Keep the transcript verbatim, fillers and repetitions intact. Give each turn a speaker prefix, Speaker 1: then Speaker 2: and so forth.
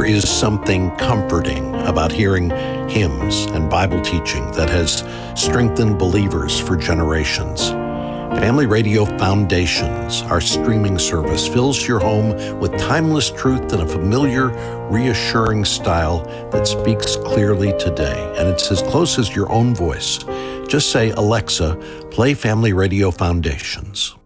Speaker 1: There is something comforting about hearing hymns and Bible teaching that has strengthened believers for generations. Family Radio Foundations, our streaming service, fills your home with timeless truth in a familiar, reassuring style that speaks clearly today. And it's as close as your own voice. Just say, Alexa, play Family Radio Foundations.